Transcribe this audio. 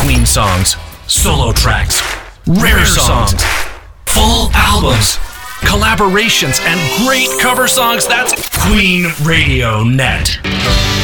Queen songs, solo tracks, rare songs, full albums, collaborations, and great cover songs. That's Queen Radio Net.